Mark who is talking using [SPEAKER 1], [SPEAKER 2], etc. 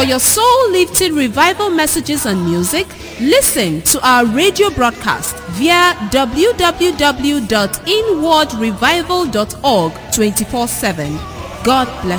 [SPEAKER 1] your soul-lifting revival messages and music, listen to our radio broadcast via www.inwardrevival.org 24/7. God bless.